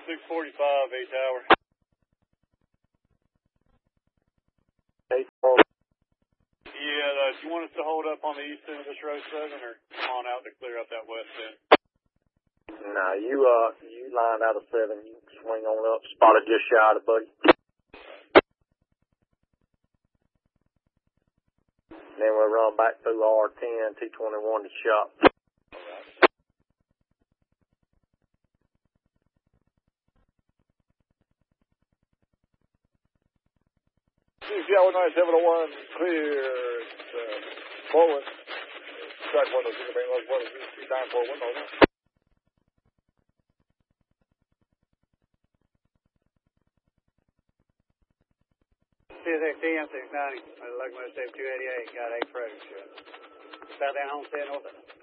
645, 8 Tower. Yeah, do you want us to hold up on the east end of this road 7 or come on out to clear up that west end? Nah, you line out of 7. You swing on up, spotted just shy of the buddy. Then we'll run back through R10, T21 to shop. CCL 9701, clear. Forward. Track 106, main load 10394 window. CSX TM 690, locomotive 288, got 8 approach. South down Homestead, north.